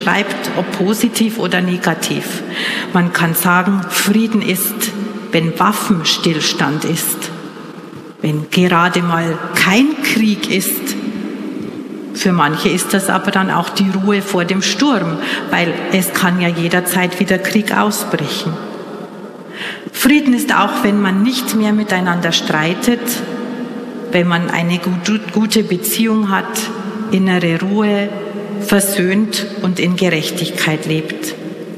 schreibt, ob positiv oder negativ. Man kann sagen, Frieden ist, wenn Waffenstillstand ist, wenn gerade mal kein Krieg ist. Für manche ist das aber dann auch die Ruhe vor dem Sturm, weil es kann ja jederzeit wieder Krieg ausbrechen. Frieden ist auch, wenn man nicht mehr miteinander streitet, wenn man eine gute Beziehung hat, innere Ruhe, versöhnt und in Gerechtigkeit lebt.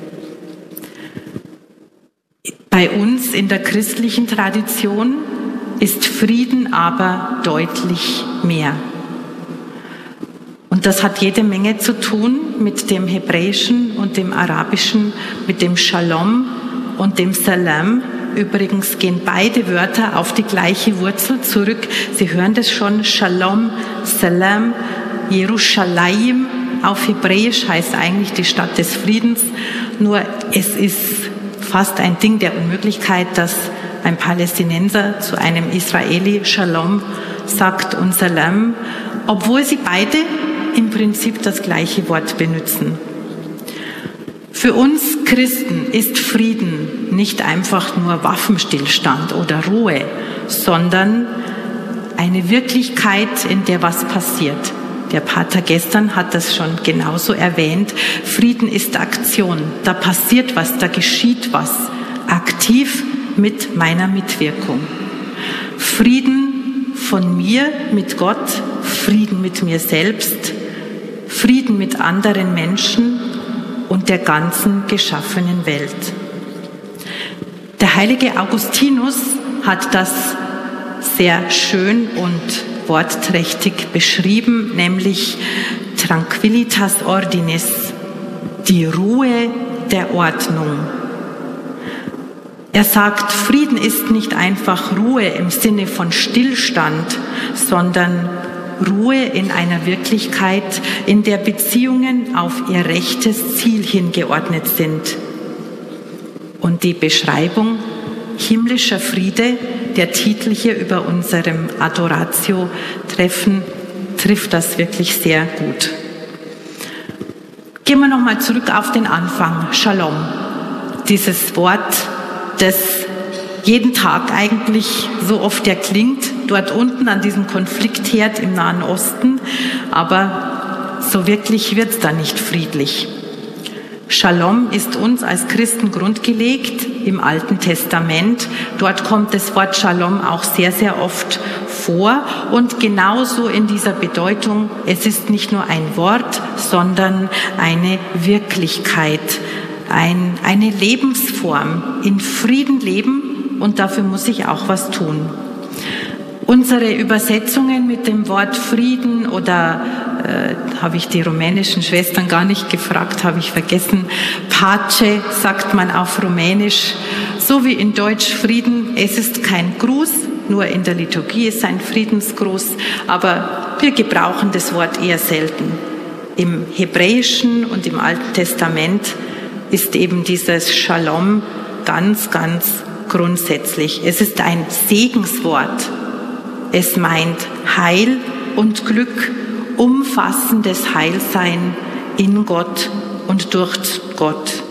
Bei uns in der christlichen Tradition ist Frieden aber deutlich mehr. Und das hat jede Menge zu tun mit dem Hebräischen und dem Arabischen, mit dem Shalom und dem Salam. Übrigens gehen beide Wörter auf die gleiche Wurzel zurück. Sie hören das schon, Shalom, Salam, Jerusalem. Auf Hebräisch heißt eigentlich die Stadt des Friedens. Nur es ist fast ein Ding der Unmöglichkeit, dass ein Palästinenser zu einem Israeli Shalom sagt und Salam, obwohl sie beide im Prinzip das gleiche Wort benutzen. Für uns Christen ist Frieden nicht einfach nur Waffenstillstand oder Ruhe, sondern eine Wirklichkeit, in der was passiert. Der Pater gestern hat das schon genauso erwähnt. Frieden ist Aktion. Da passiert was, da geschieht was. Aktiv mit meiner Mitwirkung. Frieden von mir mit Gott, Frieden mit mir selbst, Frieden mit anderen Menschen und der ganzen geschaffenen Welt. Der heilige Augustinus hat das sehr schön und wortträchtig beschrieben, nämlich Tranquillitas Ordinis, die Ruhe der Ordnung. Er sagt, Frieden ist nicht einfach Ruhe im Sinne von Stillstand, sondern Ruhe in einer Wirklichkeit, in der Beziehungen auf ihr rechtes Ziel hingeordnet sind. Und die Beschreibung himmlischer Friede, der Titel hier über unserem Adoratio-Treffen, trifft das wirklich sehr gut. Gehen wir nochmal zurück auf den Anfang, Shalom. Dieses Wort, das jeden Tag eigentlich so oft erklingt, dort unten an diesem Konfliktherd im Nahen Osten, aber so wirklich wird es da nicht friedlich. Shalom ist uns als Christen grundgelegt im Alten Testament. Dort kommt das Wort Shalom auch sehr, sehr oft vor und genauso in dieser Bedeutung, es ist nicht nur ein Wort, sondern eine Wirklichkeit, eine Lebensform, in Frieden leben und dafür muss ich auch was tun. Unsere Übersetzungen mit dem Wort Frieden oder habe ich die rumänischen Schwestern gar nicht gefragt, habe ich vergessen. Pace sagt man auf Rumänisch, so wie in Deutsch Frieden. Es ist kein Gruß, nur in der Liturgie ist ein Friedensgruß, aber wir gebrauchen das Wort eher selten. Im Hebräischen und im Alten Testament ist eben dieses Shalom ganz, ganz grundsätzlich. Es ist ein Segenswort. Es meint Heil und Glück, umfassendes Heilsein in Gott und durch Gott.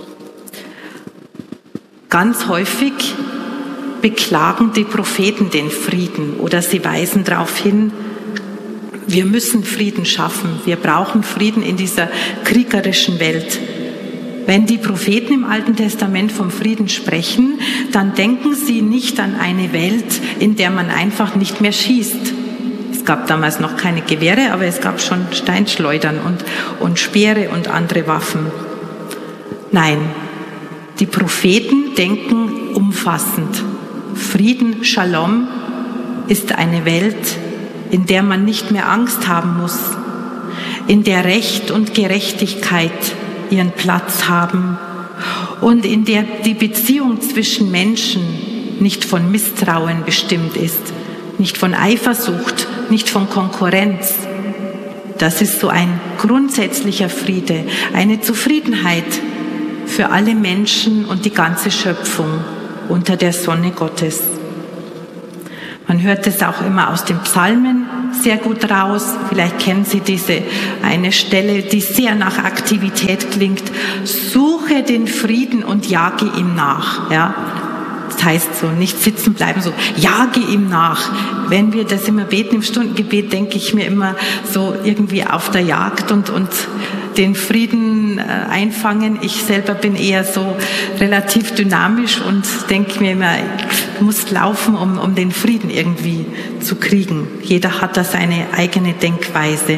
Ganz häufig beklagen die Propheten den Frieden oder sie weisen darauf hin, wir müssen Frieden schaffen, wir brauchen Frieden in dieser kriegerischen Welt. Wenn die Propheten im Alten Testament vom Frieden sprechen, dann denken sie nicht an eine Welt, in der man einfach nicht mehr schießt. Es gab damals noch keine Gewehre, aber es gab schon Steinschleudern und Speere und andere Waffen. Nein, die Propheten denken umfassend. Frieden, Shalom, ist eine Welt, in der man nicht mehr Angst haben muss, in der Recht und Gerechtigkeit ihren Platz haben und in der die Beziehung zwischen Menschen nicht von Misstrauen bestimmt ist, nicht von Eifersucht, nicht von Konkurrenz. Das ist so ein grundsätzlicher Friede, eine Zufriedenheit für alle Menschen und die ganze Schöpfung unter der Sonne Gottes. Man hört es auch immer aus den Psalmen, sehr gut raus. Vielleicht kennen Sie diese eine Stelle, die sehr nach Aktivität klingt. Suche den Frieden und jage ihm nach. Ja? Das heißt so, nicht sitzen bleiben, so jage ihm nach. Wenn wir das immer beten im Stundengebet, denke ich mir immer so irgendwie auf der Jagd und den Frieden einfangen. Ich selber bin eher so relativ dynamisch und denke mir immer, ich muss laufen, um den Frieden irgendwie zu kriegen. Jeder hat da seine eigene Denkweise.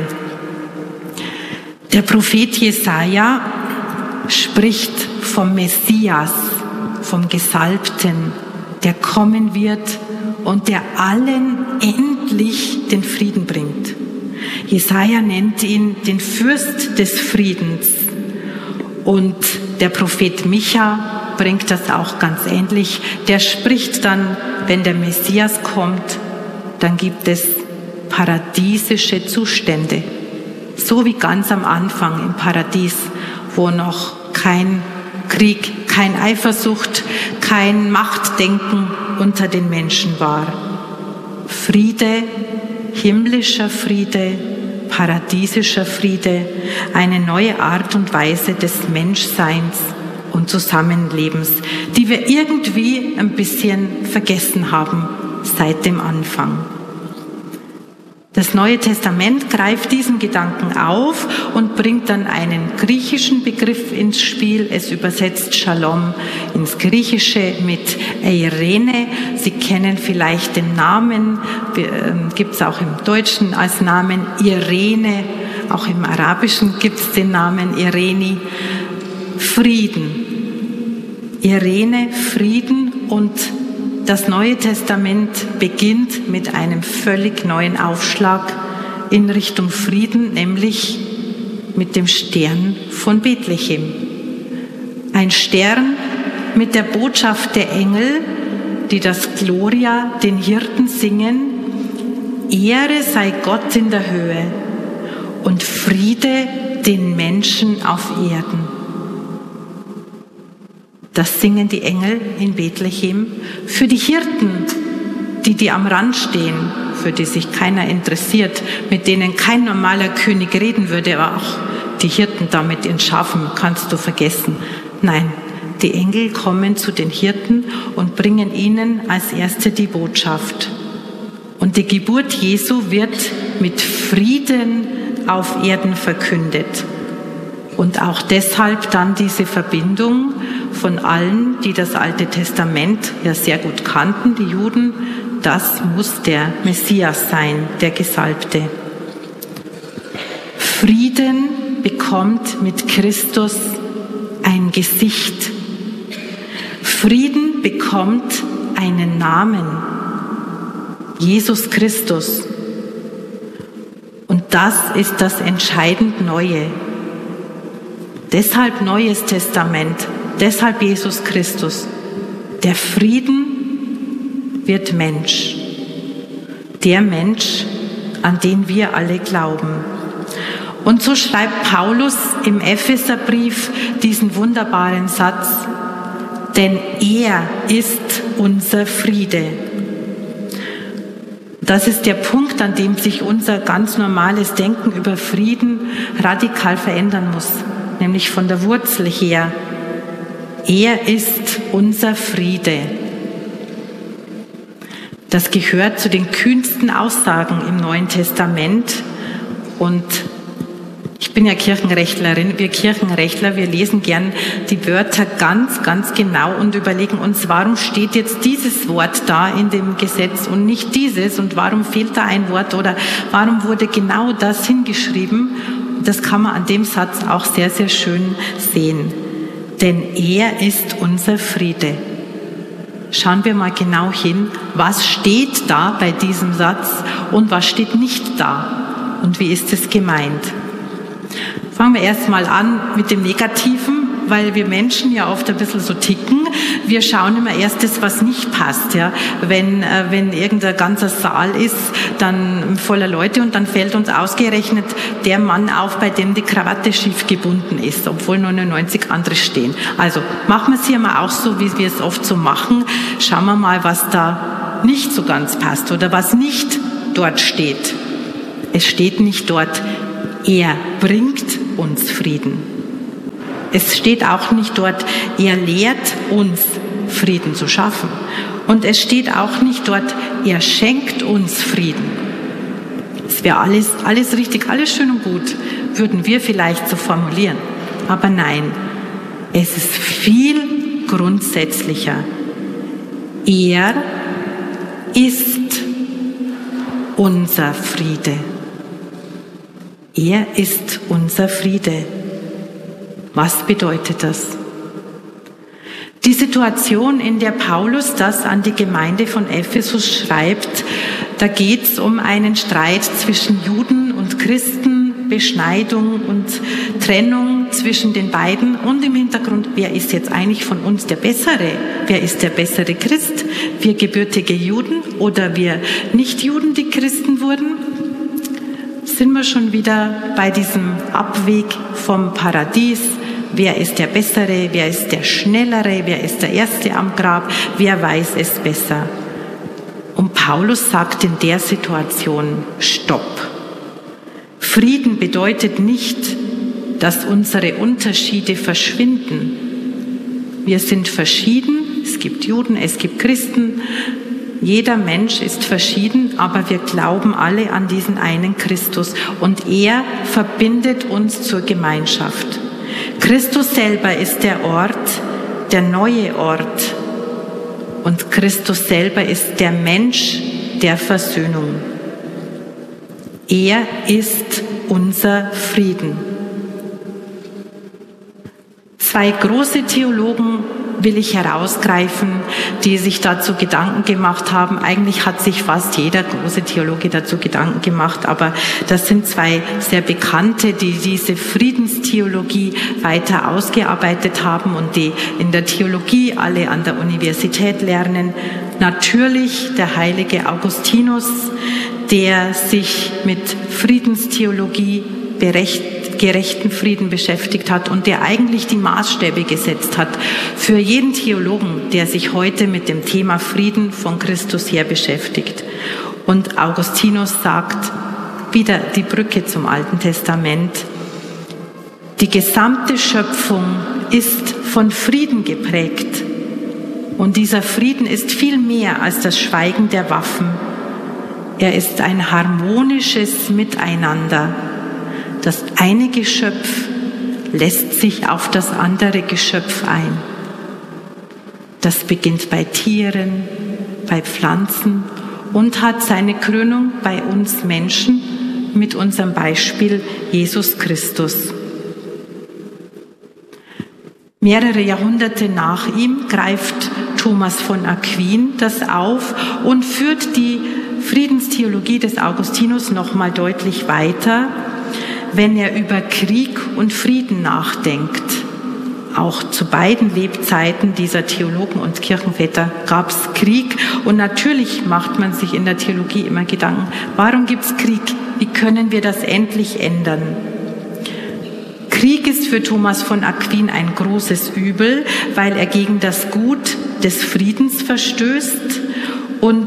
Der Prophet Jesaja spricht vom Messias, vom Gesalbten, der kommen wird und der allen endlich den Frieden bringt. Jesaja nennt ihn den Fürst des Friedens. Und der Prophet Micha bringt das auch ganz ähnlich. Der spricht dann, wenn der Messias kommt, dann gibt es paradiesische Zustände. So wie ganz am Anfang im Paradies, wo noch kein Krieg, kein Eifersucht, kein Machtdenken unter den Menschen war. Friede, himmlischer Friede, paradiesischer Friede, eine neue Art und Weise des Menschseins und Zusammenlebens, die wir irgendwie ein bisschen vergessen haben seit dem Anfang. Das Neue Testament greift diesen Gedanken auf und bringt dann einen griechischen Begriff ins Spiel. Es übersetzt Shalom ins Griechische mit Eirene. Sie kennen vielleicht den Namen, gibt es auch im Deutschen als Namen Irene. Auch im Arabischen gibt es den Namen Irene. Frieden. Irene, Frieden, und das Neue Testament beginnt mit einem völlig neuen Aufschlag in Richtung Frieden, nämlich mit dem Stern von Bethlehem. Ein Stern mit der Botschaft der Engel, die das Gloria den Hirten singen: Ehre sei Gott in der Höhe und Friede den Menschen auf Erden. Das singen die Engel in Bethlehem für die Hirten, die am Rand stehen, für die sich keiner interessiert, mit denen kein normaler König reden würde, aber auch die Hirten da mit ihren Schafen kannst du vergessen. Nein, die Engel kommen zu den Hirten und bringen ihnen als Erste die Botschaft. Und die Geburt Jesu wird mit Frieden auf Erden verkündet. Und auch deshalb dann diese Verbindung von allen, die das Alte Testament ja sehr gut kannten, die Juden, das muss der Messias sein, der Gesalbte. Frieden bekommt mit Christus ein Gesicht. Frieden bekommt einen Namen. Jesus Christus. Und das ist das entscheidend Neue. Deshalb Neues Testament, deshalb Jesus Christus. Der Frieden wird Mensch. Der Mensch, an den wir alle glauben. Und so schreibt Paulus im Epheserbrief diesen wunderbaren Satz: Denn er ist unser Friede. Das ist der Punkt, an dem sich unser ganz normales Denken über Frieden radikal verändern muss. Nämlich von der Wurzel her. Er ist unser Friede. Das gehört zu den kühnsten Aussagen im Neuen Testament. Und ich bin ja Kirchenrechtlerin. Wir Kirchenrechtler, wir lesen gern die Wörter ganz, ganz genau und überlegen uns, warum steht jetzt dieses Wort da in dem Gesetz und nicht dieses, und warum fehlt da ein Wort oder warum wurde genau das hingeschrieben. Das kann man an dem Satz auch sehr, sehr schön sehen. Denn er ist unser Friede. Schauen wir mal genau hin, was steht da bei diesem Satz und was steht nicht da und wie ist es gemeint. Fangen wir erst mal an mit dem Negativen, weil wir Menschen ja oft ein bisschen so ticken. Wir schauen immer erst das, was nicht passt. Ja? Wenn irgendein ganzer Saal ist, dann voller Leute, und dann fällt uns ausgerechnet der Mann auf, bei dem die Krawatte schief gebunden ist, obwohl 99 andere stehen. Also machen wir es hier mal auch so, wie wir es oft so machen. Schauen wir mal, was da nicht so ganz passt oder was nicht dort steht. Es steht nicht dort, er bringt uns Frieden. Es steht auch nicht dort, er lehrt uns Frieden zu schaffen. Und es steht auch nicht dort, er schenkt uns Frieden. Es wäre alles richtig, alles schön und gut, würden wir vielleicht so formulieren. Aber nein, es ist viel grundsätzlicher. Er ist unser Friede. Er ist unser Friede. Was bedeutet das? Die Situation, in der Paulus das an die Gemeinde von Ephesus schreibt, da geht es um einen Streit zwischen Juden und Christen, Beschneidung und Trennung zwischen den beiden und im Hintergrund, wer ist jetzt eigentlich von uns der Bessere? Wer ist der bessere Christ? Wir gebürtige Juden oder wir Nicht-Juden, die Christen wurden? Sind wir schon wieder bei diesem Abweg vom Paradies? Wer ist der Bessere? Wer ist der Schnellere? Wer ist der Erste am Grab? Wer weiß es besser? Und Paulus sagt in der Situation, Stopp. Frieden bedeutet nicht, dass unsere Unterschiede verschwinden. Wir sind verschieden. Es gibt Juden, es gibt Christen. Jeder Mensch ist verschieden, aber wir glauben alle an diesen einen Christus. Und er verbindet uns zur Gemeinschaft. Christus selber ist der Ort, der neue Ort. Und Christus selber ist der Mensch der Versöhnung. Er ist unser Frieden. Zwei große Theologen will ich herausgreifen, die sich dazu Gedanken gemacht haben. Eigentlich hat sich fast jeder große Theologe dazu Gedanken gemacht, aber das sind zwei sehr bekannte, die diese Friedenstheologie weiter ausgearbeitet haben und die in der Theologie alle an der Universität lernen. Natürlich der heilige Augustinus, der sich mit Friedenstheologie gerechten Frieden beschäftigt hat und der eigentlich die Maßstäbe gesetzt hat für jeden Theologen, der sich heute mit dem Thema Frieden von Christus her beschäftigt. Und Augustinus sagt, wieder die Brücke zum Alten Testament, die gesamte Schöpfung ist von Frieden geprägt. Und dieser Frieden ist viel mehr als das Schweigen der Waffen. Er ist ein harmonisches Miteinander. Das eine Geschöpf lässt sich auf das andere Geschöpf ein. Das beginnt bei Tieren, bei Pflanzen und hat seine Krönung bei uns Menschen mit unserem Beispiel Jesus Christus. Mehrere Jahrhunderte nach ihm greift Thomas von Aquin das auf und führt die Friedenstheologie des Augustinus nochmal deutlich weiter, wenn er über Krieg und Frieden nachdenkt. Auch zu beiden Lebzeiten dieser Theologen und Kirchenväter gab es Krieg. Und natürlich macht man sich in der Theologie immer Gedanken, warum gibt es Krieg? Wie können wir das endlich ändern? Krieg ist für Thomas von Aquin ein großes Übel, weil er gegen das Gut des Friedens verstößt. Und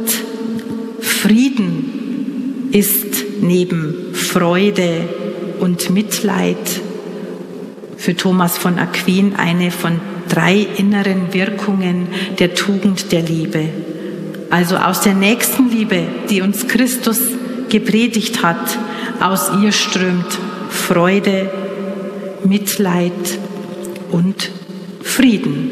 Frieden ist neben Freude und Mitleid für Thomas von Aquin eine von 3 inneren Wirkungen der Tugend der Liebe. Also aus der Nächstenliebe, die uns Christus gepredigt hat, aus ihr strömt Freude, Mitleid und Frieden.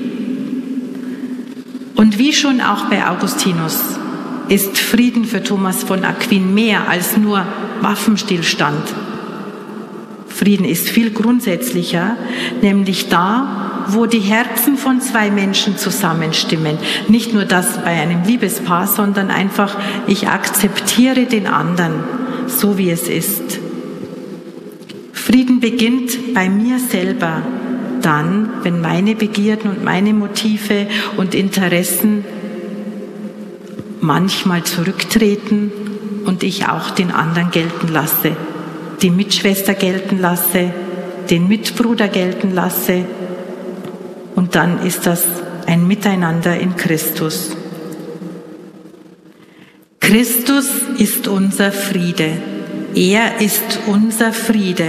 Und wie schon auch bei Augustinus ist Frieden für Thomas von Aquin mehr als nur Waffenstillstand. Frieden ist viel grundsätzlicher, nämlich da, wo die Herzen von 2 Menschen zusammenstimmen. Nicht nur das bei einem Liebespaar, sondern einfach, ich akzeptiere den anderen, so wie es ist. Frieden beginnt bei mir selber, dann, wenn meine Begierden und meine Motive und Interessen manchmal zurücktreten und ich auch den anderen gelten lasse. Die Mitschwester gelten lasse, den Mitbruder gelten lasse. Und dann ist das ein Miteinander in Christus. Christus ist unser Friede. Er ist unser Friede.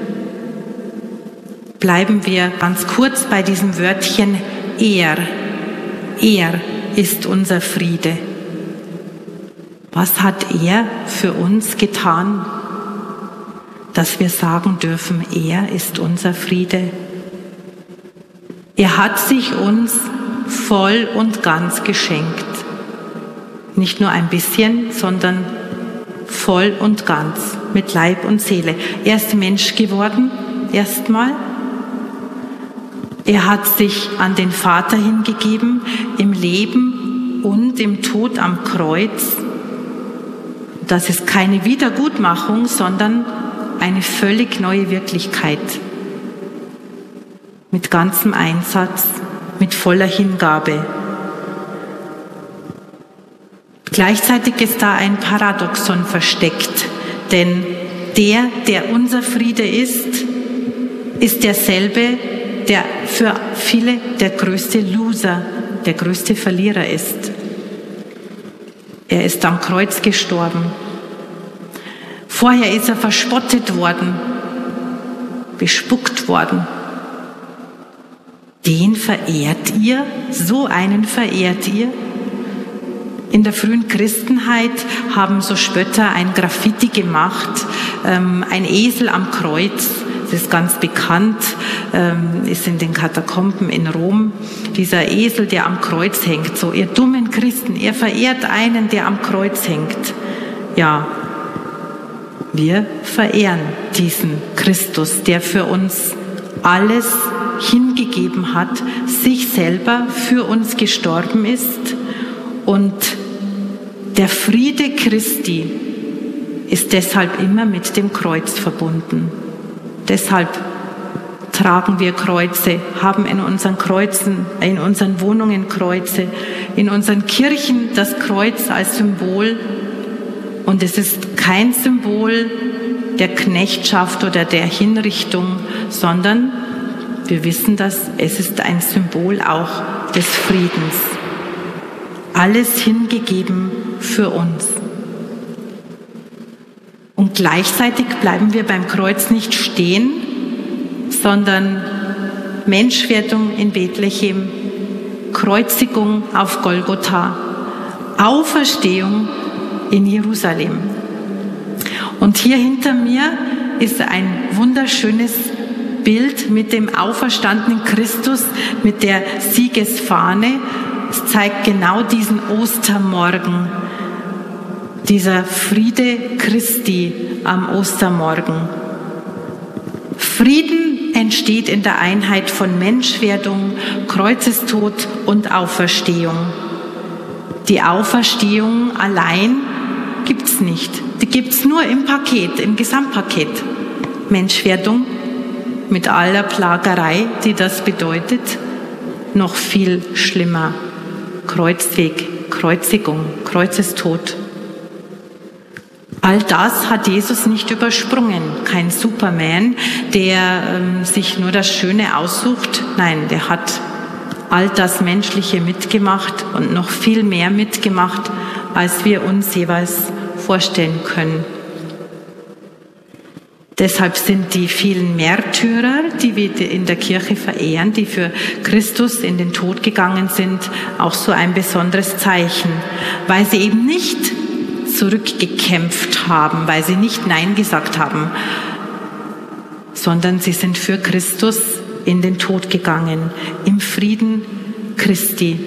Bleiben wir ganz kurz bei diesem Wörtchen er. Er ist unser Friede. Was hat er für uns getan, dass wir sagen dürfen, er ist unser Friede? Er hat sich uns voll und ganz geschenkt. Nicht nur ein bisschen, sondern voll und ganz, mit Leib und Seele. Er ist Mensch geworden, erstmal. Er hat sich an den Vater hingegeben, im Leben und im Tod am Kreuz. Das ist keine Wiedergutmachung, sondern eine völlig neue Wirklichkeit. Mit ganzem Einsatz, mit voller Hingabe. Gleichzeitig ist da ein Paradoxon versteckt, denn der unser Friede ist derselbe, der für viele der größte Loser, der größte Verlierer ist. Er ist am Kreuz gestorben. Vorher ist er verspottet worden, bespuckt worden. Den verehrt ihr? So einen verehrt ihr? In der frühen Christenheit haben so Spötter ein Graffiti gemacht, ein Esel am Kreuz. Das ist ganz bekannt, ist in den Katakomben in Rom. Dieser Esel, der am Kreuz hängt, so ihr dummen Christen, ihr verehrt einen, der am Kreuz hängt. Ja, wir verehren diesen Christus, der für uns alles hingegeben hat, sich selber für uns gestorben ist. Und der Friede Christi ist deshalb immer mit dem Kreuz verbunden. Deshalb tragen wir Kreuze, haben in unseren Kreuzen, in unseren Wohnungen Kreuze, in unseren Kirchen das Kreuz als Symbol. Und es ist kein Symbol der Knechtschaft oder der Hinrichtung, sondern wir wissen das, es ist ein Symbol auch des Friedens. Alles hingegeben für uns. Und gleichzeitig bleiben wir beim Kreuz nicht stehen, sondern Menschwerdung in Bethlehem, Kreuzigung auf Golgotha, Auferstehung in Jerusalem. Und hier hinter mir ist ein wunderschönes Bild mit dem auferstandenen Christus, mit der Siegesfahne. Es zeigt genau diesen Ostermorgen, dieser Friede Christi am Ostermorgen. Frieden entsteht in der Einheit von Menschwerdung, Kreuzestod und Auferstehung. Die Auferstehung allein gibt's nicht. Die gibt's nur im Paket, im Gesamtpaket. Menschwerdung mit aller Plagerei, die das bedeutet, noch viel schlimmer. Kreuzweg, Kreuzigung, Kreuzestod. All das hat Jesus nicht übersprungen. Kein Superman, der sich nur das Schöne aussucht. Nein, der hat all das Menschliche mitgemacht und noch viel mehr mitgemacht, als wir uns jeweils vorstellen können. Deshalb sind die vielen Märtyrer, die wir in der Kirche verehren, die für Christus in den Tod gegangen sind, auch so ein besonderes Zeichen, weil sie eben nicht zurückgekämpft haben, weil sie nicht Nein gesagt haben, sondern sie sind für Christus in den Tod gegangen, im Frieden Christi.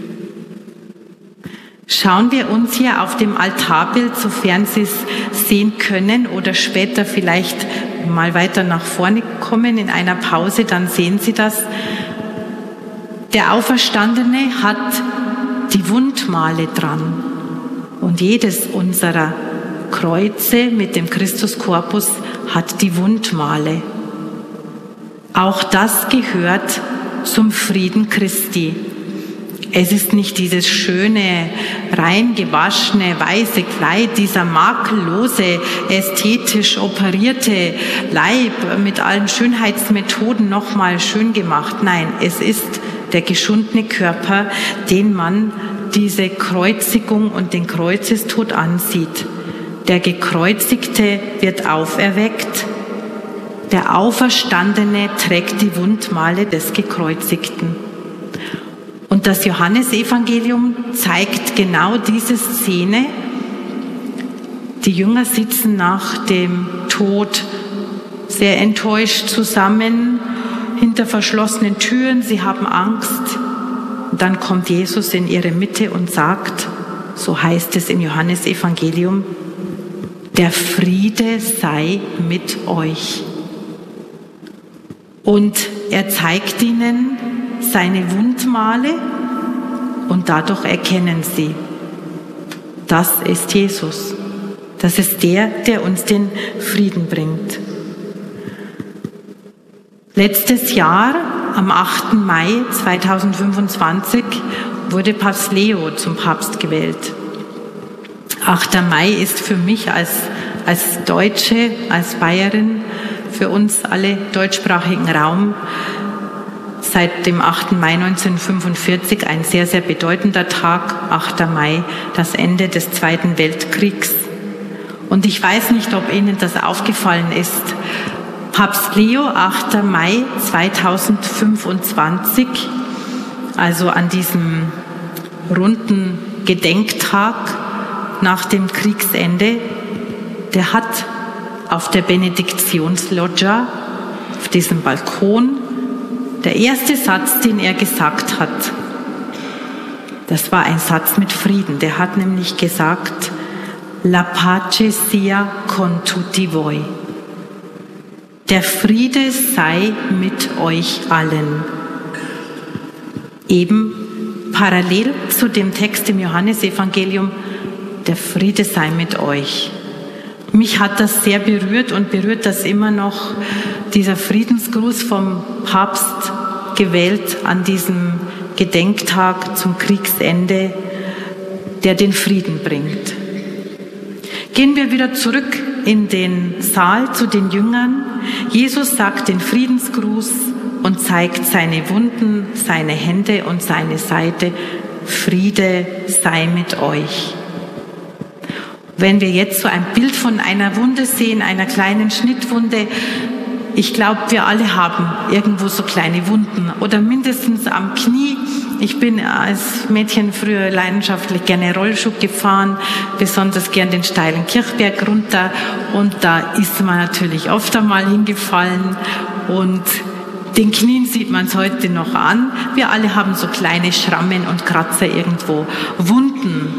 Schauen wir uns hier auf dem Altarbild, sofern Sie es sehen können oder später vielleicht mal weiter nach vorne kommen in einer Pause, dann sehen Sie das. Der Auferstandene hat die Wundmale dran und jedes unserer Kreuze mit dem Christuskorpus hat die Wundmale. Auch das gehört zum Frieden Christi. Es ist nicht dieses schöne, rein gewaschene, weiße Kleid, dieser makellose, ästhetisch operierte Leib mit allen Schönheitsmethoden nochmal schön gemacht. Nein, es ist der geschundene Körper, den man diese Kreuzigung und den Kreuzestod ansieht. der Gekreuzigte wird auferweckt, der Auferstandene trägt die Wundmale des Gekreuzigten. Und das Johannesevangelium zeigt genau diese Szene. Die Jünger sitzen nach dem Tod sehr enttäuscht zusammen hinter verschlossenen Türen. Sie haben Angst. Und dann kommt Jesus in ihre Mitte und sagt, so heißt es im Johannesevangelium, der Friede sei mit euch. Und er zeigt ihnen seine Wundmale und dadurch erkennen sie, das ist Jesus. Das ist der uns den Frieden bringt. Letztes Jahr, am 8. Mai 2025, wurde Papst Leo zum Papst gewählt. 8. Mai ist für mich als Deutsche, als Bayerin, für uns alle deutschsprachigen Raum seit dem 8. Mai 1945 ein sehr, sehr bedeutender Tag. 8. Mai, das Ende des Zweiten Weltkriegs. Und ich weiß nicht, ob Ihnen das aufgefallen ist. Papst Leo, 8. Mai 2025, also an diesem runden Gedenktag nach dem Kriegsende, der hat auf der Benediktionsloggia, auf diesem Balkon, der erste Satz, den er gesagt hat, das war ein Satz mit Frieden. Der hat nämlich gesagt, La pace sia con tutti voi. Der Friede sei mit euch allen. Eben parallel zu dem Text im Johannesevangelium, der Friede sei mit euch. Mich hat das sehr berührt und berührt das immer noch, dieser Friedensgruß vom Papst gewählt an diesem Gedenktag zum Kriegsende, der den Frieden bringt. Gehen wir wieder zurück in den Saal zu den Jüngern. Jesus sagt den Friedensgruß und zeigt seine Wunden, seine Hände und seine Seite. Friede sei mit euch. Wenn wir jetzt so ein Bild von einer Wunde sehen, einer kleinen Schnittwunde, ich glaube, wir alle haben irgendwo so kleine Wunden oder mindestens am Knie. Ich bin als Mädchen früher leidenschaftlich gerne Rollschuh gefahren, besonders gern den steilen Kirchberg runter und da ist man natürlich oft einmal hingefallen und den Knien sieht man es heute noch an. Wir alle haben so kleine Schrammen und Kratzer irgendwo, Wunden.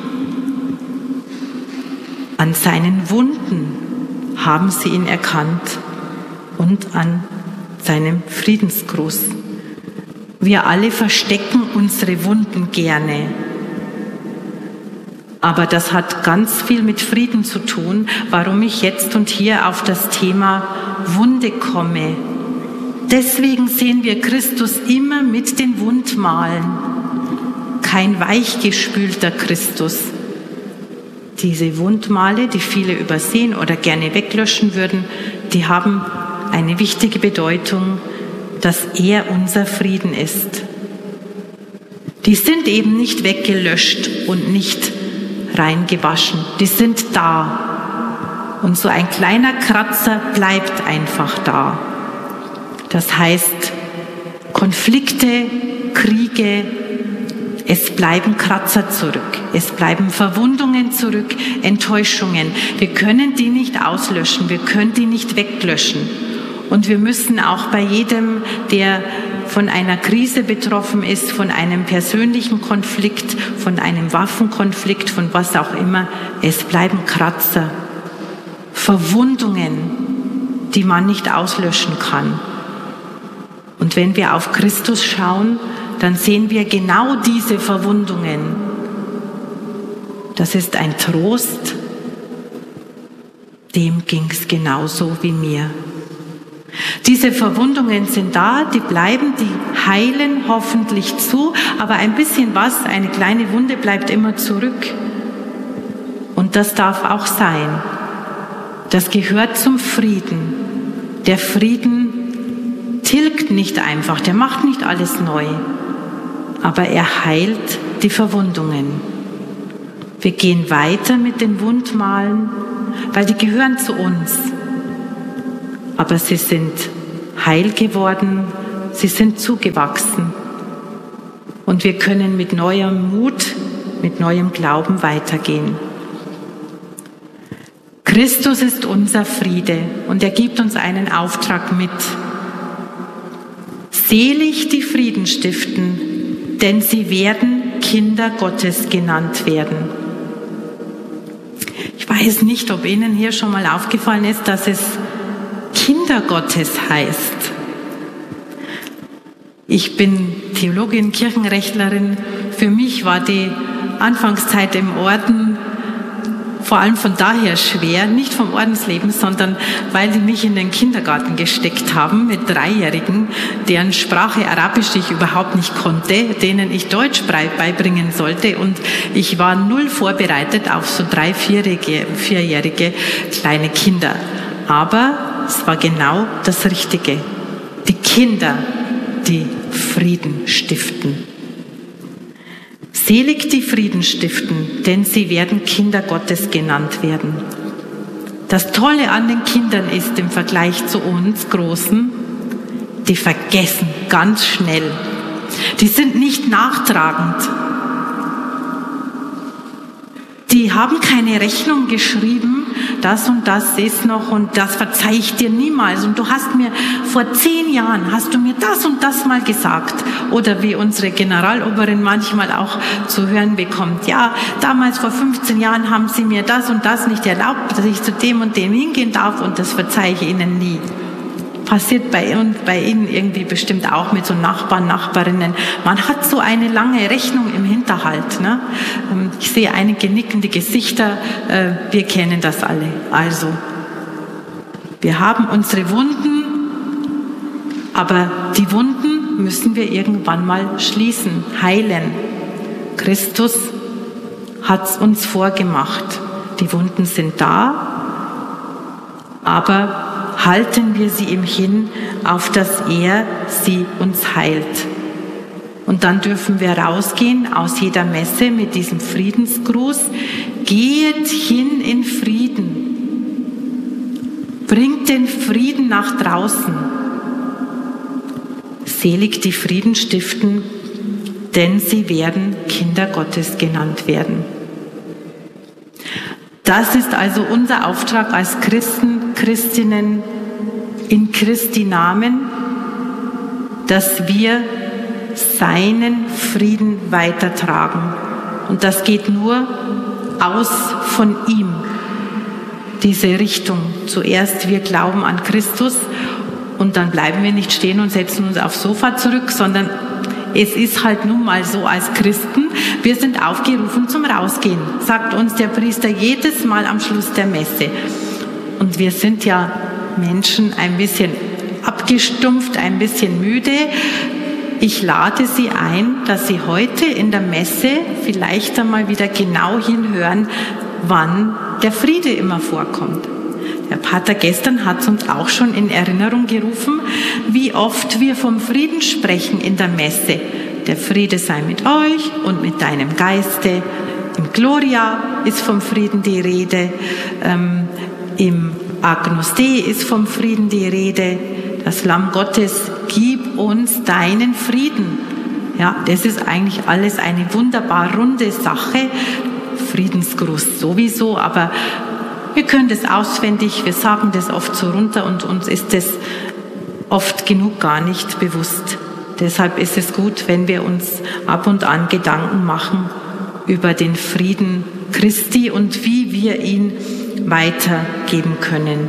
An seinen Wunden haben sie ihn erkannt und an seinem Friedensgruß. Wir alle verstecken unsere Wunden gerne. Aber das hat ganz viel mit Frieden zu tun, warum ich jetzt und hier auf das Thema Wunde komme. Deswegen sehen wir Christus immer mit den Wundmalen. Kein weichgespülter Christus. Diese Wundmale, die viele übersehen oder gerne weglöschen würden, die haben eine wichtige Bedeutung, dass er unser Frieden ist. Die sind eben nicht weggelöscht und nicht reingewaschen. Die sind da. Und so ein kleiner Kratzer bleibt einfach da. Das heißt, Konflikte, Kriege, es bleiben Kratzer zurück. Es bleiben Verwundungen zurück, Enttäuschungen. Wir können die nicht auslöschen. Wir können die nicht weglöschen. Und wir müssen auch bei jedem, der von einer Krise betroffen ist, von einem persönlichen Konflikt, von einem Waffenkonflikt, von was auch immer, es bleiben Kratzer, Verwundungen, die man nicht auslöschen kann. Und wenn wir auf Christus schauen, dann sehen wir genau diese Verwundungen. Das ist ein Trost, dem ging's genauso wie mir. Diese Verwundungen sind da, die bleiben, die heilen hoffentlich zu, aber ein bisschen was, eine kleine Wunde bleibt immer zurück. Und das darf auch sein. Das gehört zum Frieden. Der Frieden tilgt nicht einfach, der macht nicht alles neu, aber er heilt die Verwundungen. Wir gehen weiter mit den Wundmalen weil die gehören zu uns. Aber sie sind heil geworden, sie sind zugewachsen. Und wir können mit neuem Mut, mit neuem Glauben weitergehen. Christus ist unser Friede und er gibt uns einen Auftrag mit. Selig die Frieden stiften, denn sie werden Kinder Gottes genannt werden. Ich weiß nicht, ob Ihnen hier schon mal aufgefallen ist, dass es Kinder Gottes heißt. Ich bin Theologin, Kirchenrechtlerin. Für mich war die Anfangszeit im Orden vor allem von daher schwer, nicht vom Ordensleben, sondern weil die mich in den Kindergarten gesteckt haben mit Dreijährigen, deren Sprache Arabisch ich überhaupt nicht konnte, denen ich Deutsch beibringen sollte, und ich war null vorbereitet auf so 3-, 4-jährige kleine Kinder. Aber es war genau das Richtige. Die Kinder, die Frieden stiften. Selig die Frieden stiften, denn sie werden Kinder Gottes genannt werden. Das Tolle an den Kindern ist im Vergleich zu uns Großen, die vergessen ganz schnell. Die sind nicht nachtragend. Die haben keine Rechnung geschrieben, das und das ist noch und das verzeihe ich dir niemals. Und du hast mir vor 10 Jahren, hast du mir das und das mal gesagt. Oder wie unsere Generaloberin manchmal auch zu hören bekommt. Ja, damals vor 15 Jahren haben sie mir das und das nicht erlaubt, dass ich zu dem und dem hingehen darf, und das verzeihe ich ihnen nie. Passiert bei Ihnen irgendwie bestimmt auch mit so Nachbarn, Nachbarinnen. Man hat so eine lange Rechnung im Hinterhalt. Ne? Ich sehe einige nickende Gesichter. Wir kennen das alle. Also, wir haben unsere Wunden, aber die Wunden müssen wir irgendwann mal schließen, heilen. Christus hat es uns vorgemacht. Die Wunden sind da, aber halten wir sie ihm hin, auf dass er sie uns heilt. Und dann dürfen wir rausgehen aus jeder Messe mit diesem Friedensgruß. Geht hin in Frieden. Bringt den Frieden nach draußen. Selig die Frieden stiften, denn sie werden Kinder Gottes genannt werden. Das ist also unser Auftrag als Christen, Christinnen in Christi Namen, dass wir seinen Frieden weitertragen. Und das geht nur aus von ihm, diese Richtung. Zuerst wir glauben an Christus und dann bleiben wir nicht stehen und setzen uns aufs Sofa zurück, sondern es ist halt nun mal so als Christen, wir sind aufgerufen zum Rausgehen, sagt uns der Priester jedes Mal am Schluss der Messe. Und wir sind ja Menschen ein bisschen abgestumpft, ein bisschen müde. Ich lade Sie ein, dass Sie heute in der Messe vielleicht einmal wieder genau hinhören, wann der Friede immer vorkommt. Der Pater gestern hat uns auch schon in Erinnerung gerufen, wie oft wir vom Frieden sprechen in der Messe. Der Friede sei mit euch und mit deinem Geiste. Im Gloria ist vom Frieden die Rede. Im Agnus Dei ist vom Frieden die Rede. Das Lamm Gottes, gib uns deinen Frieden. Ja, das ist eigentlich alles eine wunderbar runde Sache. Friedensgruß sowieso, aber wir können das auswendig, wir sagen das oft so runter und uns ist das oft genug gar nicht bewusst. Deshalb ist es gut, wenn wir uns ab und an Gedanken machen über den Frieden Christi und wie wir ihn weitergeben können.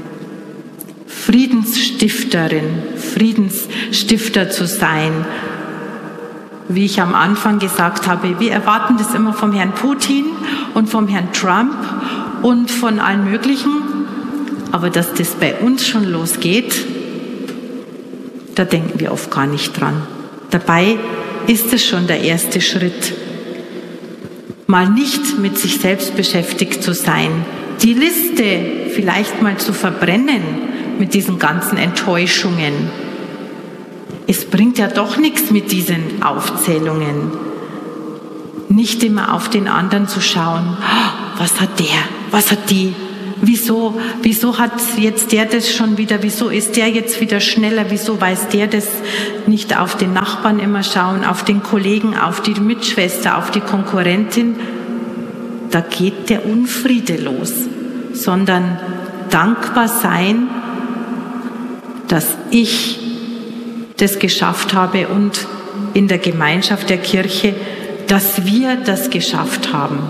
Friedensstifterin, Friedensstifter zu sein. Wie ich am Anfang gesagt habe, wir erwarten das immer vom Herrn Putin und vom Herrn Trump und von allen möglichen, aber dass das bei uns schon losgeht, da denken wir oft gar nicht dran. Dabei ist es schon der erste Schritt, mal nicht mit sich selbst beschäftigt zu sein, die Liste vielleicht mal zu verbrennen mit diesen ganzen Enttäuschungen. Es bringt ja doch nichts mit diesen Aufzählungen. Nicht immer auf den anderen zu schauen, was hat der, was hat die, wieso hat jetzt der das schon wieder, wieso ist der jetzt wieder schneller, wieso weiß der das nicht auf den Nachbarn immer schauen, auf den Kollegen, auf die Mitschwester, auf die Konkurrentin. Da geht der Unfriede los, sondern dankbar sein, dass ich das geschafft habe und in der Gemeinschaft der Kirche, dass wir das geschafft haben.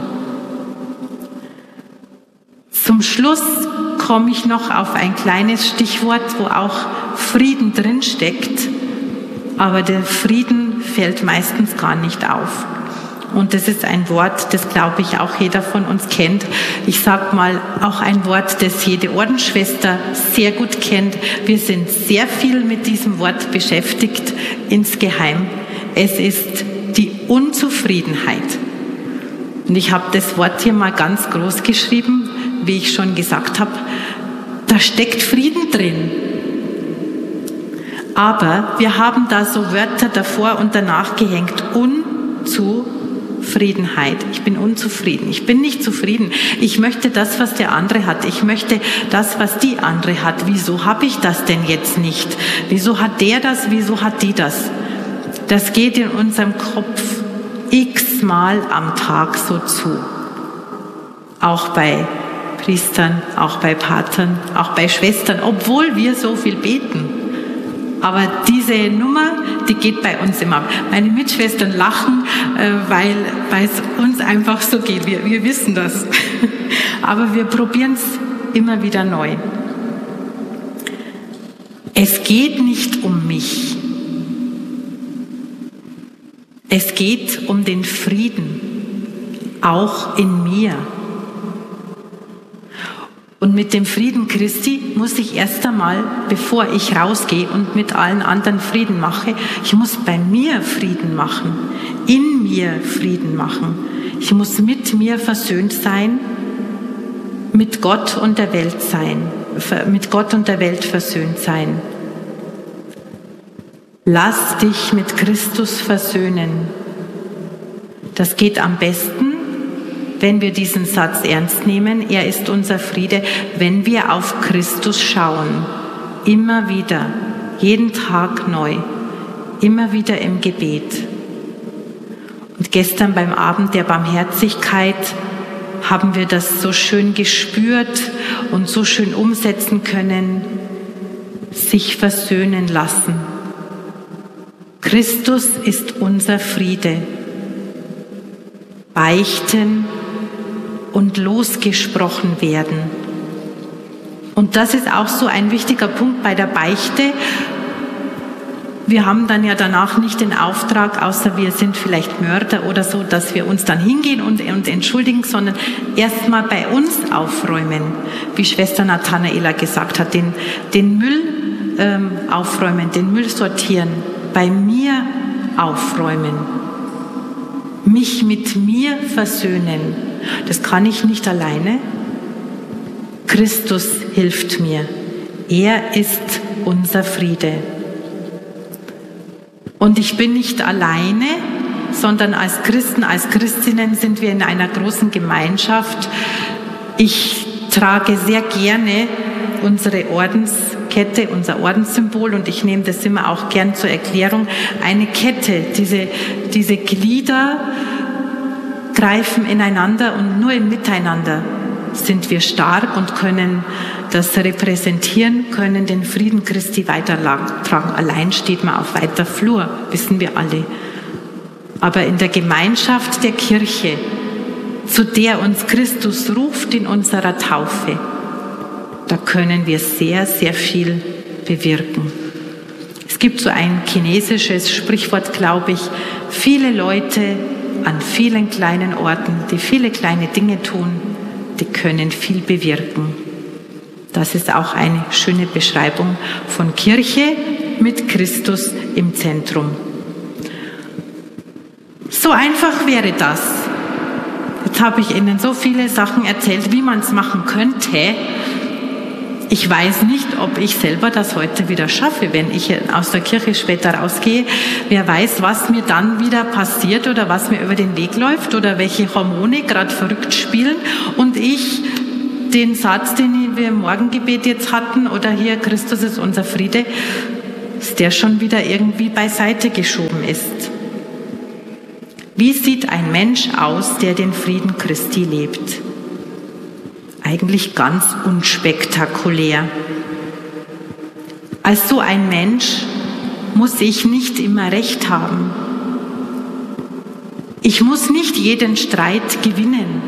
Zum Schluss komme ich noch auf ein kleines Stichwort, wo auch Frieden drin steckt, aber der Frieden fällt meistens gar nicht auf. Und das ist ein Wort, das, glaube ich, auch jeder von uns kennt. Ich sage mal, auch ein Wort, das jede Ordensschwester sehr gut kennt. Wir sind sehr viel mit diesem Wort beschäftigt, insgeheim. Es ist die Unzufriedenheit. Und ich habe das Wort hier mal ganz groß geschrieben, wie ich schon gesagt habe. Da steckt Frieden drin. Aber wir haben da so Wörter davor und danach gehängt. Unzufriedenheit. Ich bin unzufrieden. Ich bin nicht zufrieden. Ich möchte das, was der andere hat. Ich möchte das, was die andere hat. Wieso habe ich das denn jetzt nicht? Wieso hat der das? Wieso hat die das? Das geht in unserem Kopf x-mal am Tag so zu. Auch bei Priestern, auch bei Patern, auch bei Schwestern, obwohl wir so viel beten. Aber diese Nummer, die geht bei uns immer. Meine Mitschwestern lachen, weil es uns einfach so geht. Wir wissen das. Aber wir probieren es immer wieder neu. Es geht nicht um mich. Es geht um den Frieden, auch in mir. Und mit dem Frieden Christi muss ich erst einmal, bevor ich rausgehe und mit allen anderen Frieden mache, ich muss bei mir Frieden machen, in mir Frieden machen. Ich muss mit mir versöhnt sein, mit Gott und der Welt sein, mit Gott und der Welt versöhnt sein. Lass dich mit Christus versöhnen. Das geht am besten, wenn wir diesen Satz ernst nehmen. Er ist unser Friede, wenn wir auf Christus schauen. Immer wieder, jeden Tag neu, immer wieder im Gebet. Und gestern beim Abend der Barmherzigkeit haben wir das so schön gespürt und so schön umsetzen können, sich versöhnen lassen. Christus ist unser Friede. Beichten und losgesprochen werden. Und das ist auch so ein wichtiger Punkt bei der Beichte. Wir haben dann ja danach nicht den Auftrag, außer wir sind vielleicht Mörder oder so, dass wir uns dann hingehen und entschuldigen, sondern erstmal bei uns aufräumen, wie Schwester Nathanaela gesagt hat, den Müll aufräumen, den Müll sortieren, bei mir aufräumen, mich mit mir versöhnen. Das kann ich nicht alleine. Christus hilft mir. Er ist unser Friede. Und ich bin nicht alleine, sondern als Christen, als Christinnen sind wir in einer großen Gemeinschaft. Ich trage sehr gerne unsere Ordenskette, unser Ordenssymbol, und ich nehme das immer auch gern zur Erklärung. Eine Kette, diese Glieder greifen ineinander und nur im Miteinander sind wir stark und können das repräsentieren, können den Frieden Christi weitertragen. Allein steht man auf weiter Flur, wissen wir alle. Aber in der Gemeinschaft der Kirche, zu der uns Christus ruft in unserer Taufe, da können wir sehr, sehr viel bewirken. Es gibt so ein chinesisches Sprichwort, glaube ich, viele Leute an vielen kleinen Orten, die viele kleine Dinge tun, die können viel bewirken. Das ist auch eine schöne Beschreibung von Kirche mit Christus im Zentrum. So einfach wäre das. Jetzt habe ich Ihnen so viele Sachen erzählt, wie man es machen könnte. Ich weiß nicht, ob ich selber das heute wieder schaffe, wenn ich aus der Kirche später rausgehe. Wer weiß, was mir dann wieder passiert oder was mir über den Weg läuft oder welche Hormone gerade verrückt spielen und ich den Satz, den wir im Morgengebet jetzt hatten, oder hier, Christus ist unser Friede, dass der schon wieder irgendwie beiseite geschoben ist. Wie sieht ein Mensch aus, der den Frieden Christi lebt? Eigentlich ganz unspektakulär. Als so ein Mensch muss ich nicht immer Recht haben. Ich muss nicht jeden Streit gewinnen.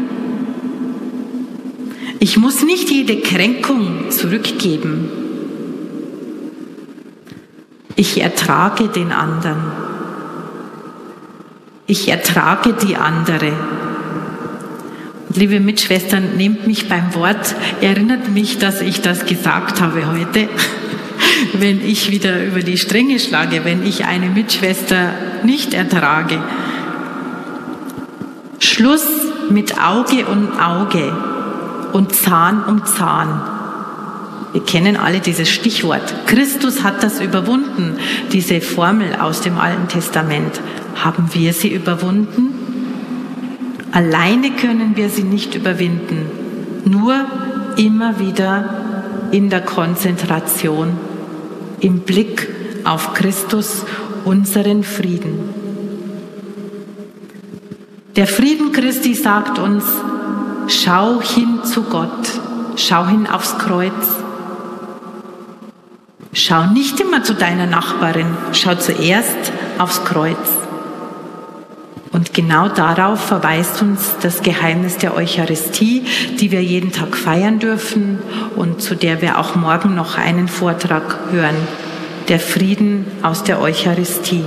Ich muss nicht jede Kränkung zurückgeben. Ich ertrage den anderen. Ich ertrage die andere. Und liebe Mitschwestern, nehmt mich beim Wort, erinnert mich, dass ich das gesagt habe heute, wenn ich wieder über die Stränge schlage, wenn ich eine Mitschwester nicht ertrage. Schluss mit Auge um Auge und Zahn um Zahn. Wir kennen alle dieses Stichwort. Christus hat das überwunden, diese Formel aus dem Alten Testament. Haben wir sie überwunden? Alleine können wir sie nicht überwinden. Nur immer wieder in der Konzentration, im Blick auf Christus, unseren Frieden. Der Frieden Christi sagt uns, schau hin zu Gott, schau hin aufs Kreuz. Schau nicht immer zu deiner Nachbarin, schau zuerst aufs Kreuz. Und genau darauf verweist uns das Geheimnis der Eucharistie, die wir jeden Tag feiern dürfen und zu der wir auch morgen noch einen Vortrag hören. Der Frieden aus der Eucharistie.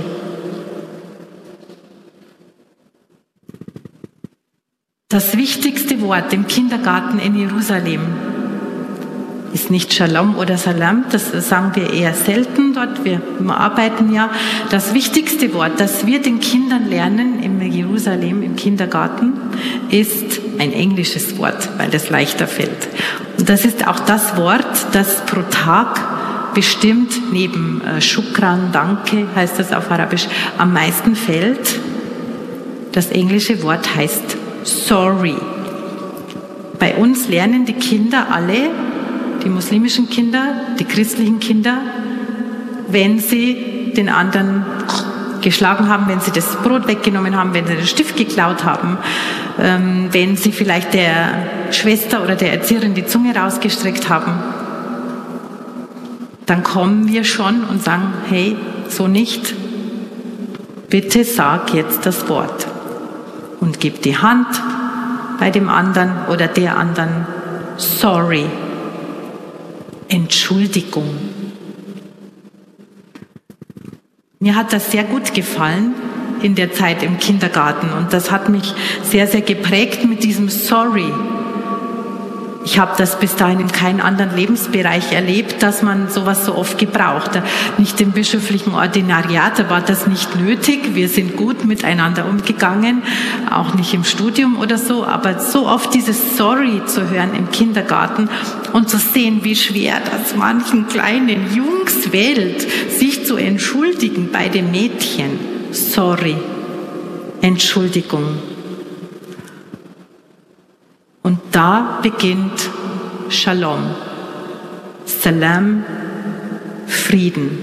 Das wichtigste Wort im Kindergarten in Jerusalem ist nicht Shalom oder Salam, das sagen wir eher selten dort, wir arbeiten ja. Das wichtigste Wort, das wir den Kindern lernen im Jerusalem, im Kindergarten, ist ein englisches Wort, weil das leichter fällt. Und das ist auch das Wort, das pro Tag bestimmt neben Shukran, Danke, heißt das auf Arabisch, am meisten fällt. Das englische Wort heißt Sorry. Bei uns lernen die Kinder alle, die muslimischen Kinder, die christlichen Kinder, wenn sie den anderen geschlagen haben, wenn sie das Brot weggenommen haben, wenn sie den Stift geklaut haben, wenn sie vielleicht der Schwester oder der Erzieherin die Zunge rausgestreckt haben, dann kommen wir schon und sagen, hey, so nicht, bitte sag jetzt das Wort und gib die Hand bei dem anderen oder der anderen, sorry. Entschuldigung. Mir hat das sehr gut gefallen in der Zeit im Kindergarten und das hat mich sehr, sehr geprägt mit diesem Sorry. Ich habe das bis dahin in keinem anderen Lebensbereich erlebt, dass man sowas so oft gebraucht. Nicht im bischöflichen Ordinariat, da war das nicht nötig. Wir sind gut miteinander umgegangen, auch nicht im Studium oder so. Aber so oft dieses Sorry zu hören im Kindergarten und zu sehen, wie schwer das manchen kleinen Jungs fällt, sich zu entschuldigen bei dem Mädchen. Sorry, Entschuldigung. Und da beginnt Shalom, Salam, Frieden.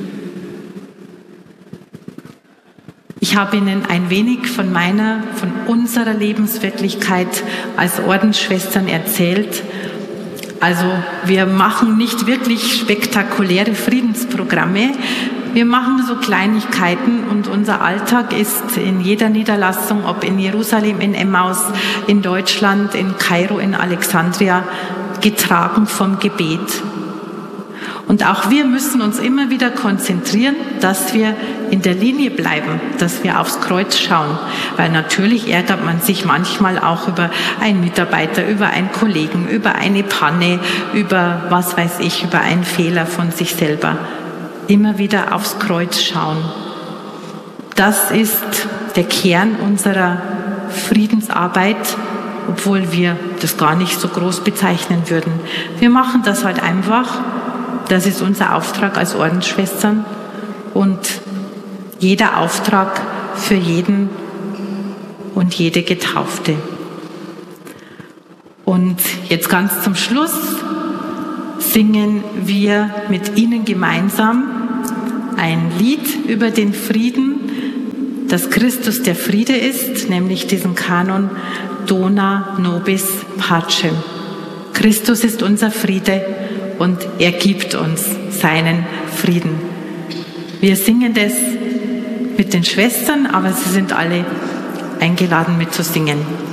Ich habe Ihnen ein wenig von unserer Lebenswirklichkeit als Ordensschwestern erzählt. Also wir machen nicht wirklich spektakuläre Friedensprogramme. Wir machen so Kleinigkeiten und unser Alltag ist in jeder Niederlassung, ob in Jerusalem, in Emmaus, in Deutschland, in Kairo, in Alexandria, getragen vom Gebet. Und auch wir müssen uns immer wieder konzentrieren, dass wir in der Linie bleiben, dass wir aufs Kreuz schauen. Weil natürlich ärgert man sich manchmal auch über einen Mitarbeiter, über einen Kollegen, über eine Panne, über was weiß ich, über einen Fehler von sich selber. Immer wieder aufs Kreuz schauen. Das ist der Kern unserer Friedensarbeit, obwohl wir das gar nicht so groß bezeichnen würden. Wir machen das halt einfach. Das ist unser Auftrag als Ordensschwestern und jeder Auftrag für jeden und jede Getaufte. Und jetzt ganz zum Schluss singen wir mit Ihnen gemeinsam ein Lied über den Frieden, dass Christus der Friede ist, nämlich diesen Kanon Dona Nobis Pacem. Christus ist unser Friede und er gibt uns seinen Frieden. Wir singen das mit den Schwestern, aber sie sind alle eingeladen mitzusingen.